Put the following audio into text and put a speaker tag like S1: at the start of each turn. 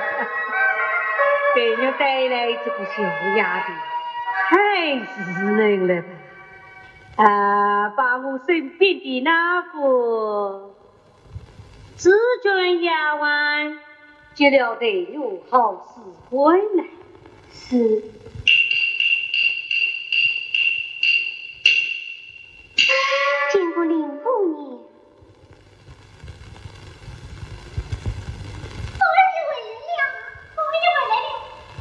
S1: 给你带来这个小丫头，太是人了吧？把我身边的那副至尊牙丸接了对我好事回来。
S2: 是。